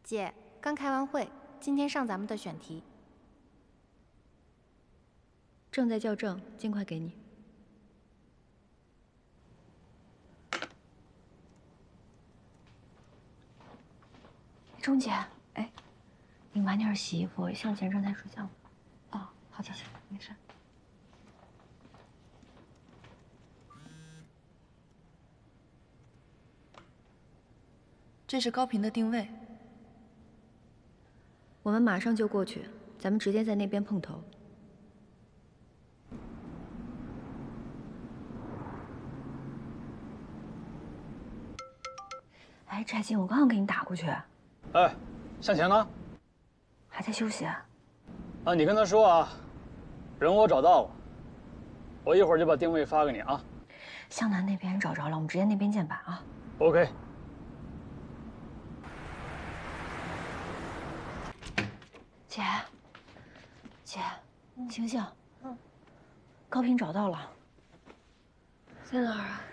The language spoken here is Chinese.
姐，刚开完会，今天上咱们的选题。 正在校正，尽快给你。 钟姐，哎，你晚点洗衣服，向前上台睡觉。哦，好的，谢谢，没事。 这是高频的定位， 我们马上就过去，咱们直接在那边碰头。 哎，翟静，我刚刚给你打过去。 哎，向前呢？ 还在休息。 啊，你跟他说啊，人我找到了，我一会儿就把定位发给你啊。 向南那边找着了，我们直接那边见吧啊。 OK。 姐，醒醒。高频找到了。 在哪儿啊？